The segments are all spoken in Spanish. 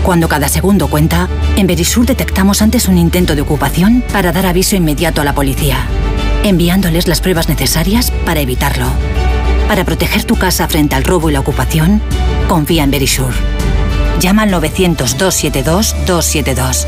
Cuando cada segundo cuenta, en Verisur detectamos antes un intento de ocupación para dar aviso inmediato a la policía, enviándoles las pruebas necesarias para evitarlo. Para proteger tu casa frente al robo y la ocupación, confía en Verisur. Llama al 900-272-272.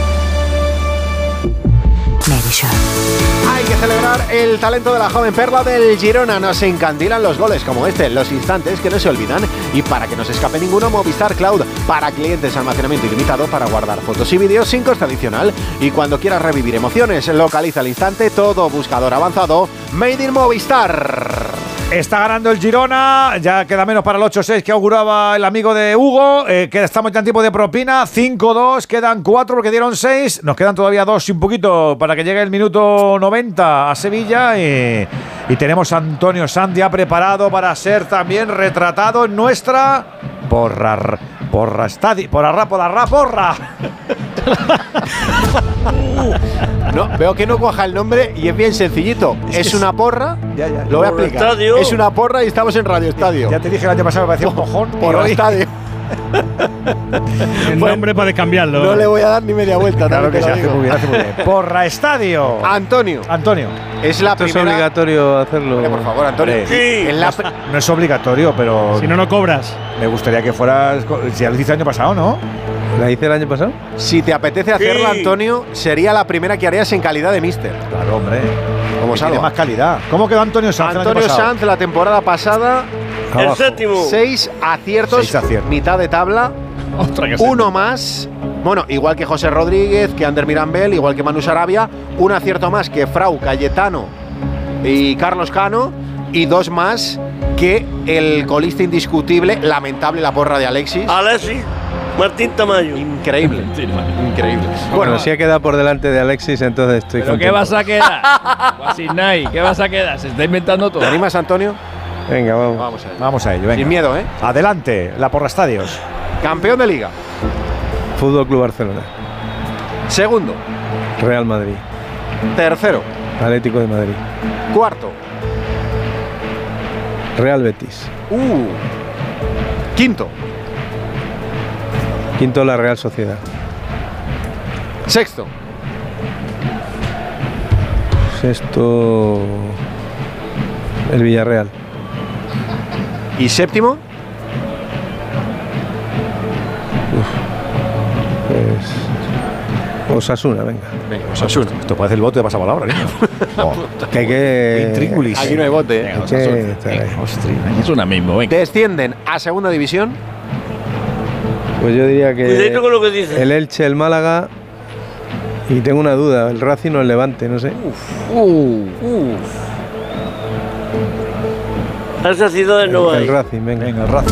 Verisur. Hay que celebrar el talento de la joven perla del Girona. Nos encandilan los goles como este, los instantes que no se olvidan. Y para que no se escape ninguno, Movistar Cloud, para clientes, almacenamiento ilimitado para guardar fotos y vídeos sin coste adicional. Y cuando quieras revivir emociones, localiza al instante todo buscador avanzado Made in Movistar. Está ganando el Girona, ya queda menos para el 8-6 que auguraba el amigo de Hugo, que estamos ya en tiempo de propina, 5-2, quedan 4 porque dieron 6, nos quedan todavía 2 y un poquito para que llegue el minuto 90 a Sevilla y tenemos a Antonio Sanz ya preparado para ser también retratado en nuestra porra No, veo que no cuaja el nombre y es bien sencillito. Es una porra, lo voy a explicar. Estadio. Es una porra y estamos en Radio Estadio. Ya te dije el año pasado, me parecía un mojón. Por Estadio. El nombre para cambiarlo. No le voy a dar ni media vuelta. Claro que se hace muy bien, Porra Estadio. Antonio. Es la primera. Es obligatorio hacerlo. Por favor, Antonio. Sí. No es obligatorio, pero. Si no, no cobras. Me gustaría que fueras. Si ya lo hice el año pasado, ¿no? ¿La hice el año pasado? Si te apetece hacerla, Antonio, sería la primera que harías en calidad de míster. Claro, hombre. ¿Cómo tiene más calidad? ¿Cómo quedó Antonio Sanz? Antonio Sanz la temporada pasada. El séptimo. 6 aciertos, mitad de tabla. Uno más. Bueno, igual que José Rodríguez, que Ander Mirambel, igual que Manu Sarabia. Un acierto más que Frau, Cayetano y Carlos Cano. Y 2 más que el colista indiscutible, lamentable la porra de Alexis. Martín Tamayo. Increíble. Increíble. Bueno, si ha quedado por delante de Alexis, entonces estoy ¿Pero contento. qué vas a quedar? Guasinay, ¿qué vas a quedar? Se está inventando todo. ¿Te animas, Antonio? Venga, vamos. Vamos a ello, venga. Sin miedo, ¿eh? Adelante, la porra Estadios. Campeón de Liga. Fútbol Club Barcelona. Segundo. Real Madrid. Tercero. Atlético de Madrid. Cuarto. Real Betis. Quinto. Quinto, la Real Sociedad. Sexto. Sexto, el Villarreal. ¿Y séptimo? Pues Osasuna, venga. Osasuna. Esto parece el bote de pasapalabra, niño. Que hay que... Intríngulis. Aquí no hay bote. Es una mismo, venga. Descienden a segunda división. Pues yo diría que Cuidado con lo que dices. el Elche, el Málaga y tengo una duda, el Racing o el Levante, no sé. Esas ciudades no hay. El Racing, venga. El Racing.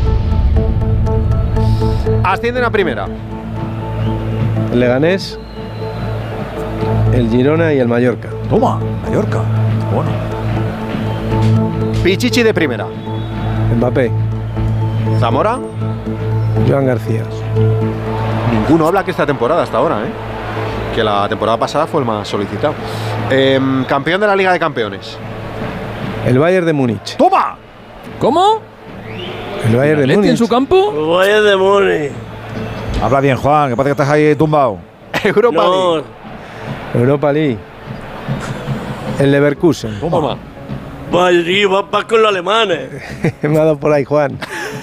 Ascienden a primera. El Leganés, el Girona y el Mallorca. Toma, Mallorca. Bueno. Pichichi de primera. Mbappé, Zamora. Joan García. Ninguno habla que esta temporada hasta ahora, ¿eh? Que la temporada pasada fue el más solicitado. Campeón de la Liga de Campeones. El Bayern de Múnich. ¡Toma! ¿Cómo? El Bayern de ¿Atleti Múnich. en su campo? Vaya demonios. Habla bien, Juan, que parece que estás ahí tumbado. Europa League. Europa League. El Leverkusen. Toma. Madrid, vas con los alemanes. Me ha dado por ahí, Juan.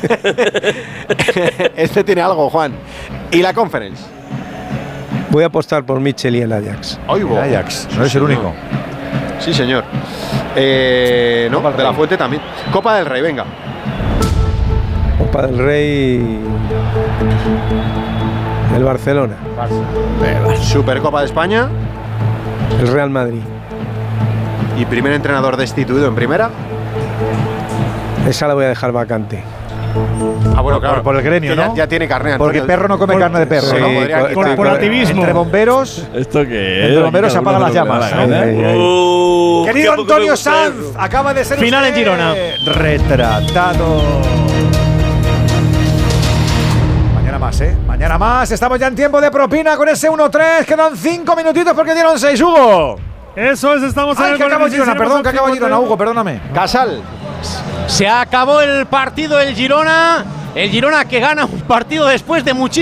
Este tiene algo, Juan. ¿Y la Conference? Voy a apostar por Mitchell y el Ajax. Oigo. Ajax, no es el único. Sí, señor. No, de la Fuente también. Copa del Rey, venga. Copa del Rey. El Barcelona. Supercopa de España. El Real Madrid. Y primer entrenador destituido en primera. Esa la voy a dejar vacante. Bueno, claro. Por el gremio, ¿no? Ya tiene carne, Porque Antonio. perro no come carne de perro. Sí, ¿no? corporativismo. Entre bomberos. ¿Esto qué es? Entre bomberos se apagan las llamas. ¿no? Querido qué poco me Antonio gusta Sanz, eso. acaba de ser Final usted en Girona. retratado. Mañana más, ¿eh? Mañana más. Estamos ya en tiempo de propina con ese 1-3. Quedan 5 minutitos porque dieron 6, Hugo. Eso es, estamos en Ay, el que acabo 46, Girona, perdón, que acabo Girona, Hugo, perdóname. Casal. Se acabó el partido del Girona. El Girona que gana un partido después de muchísimo